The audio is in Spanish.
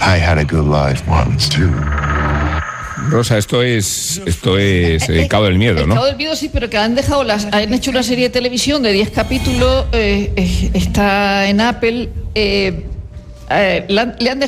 I had a good life once too. Rosa, esto es el Cabo del Miedo, ¿no? El Cabo del Miedo, sí, pero que han hecho una serie de televisión de 10 capítulos, está en Apple, le han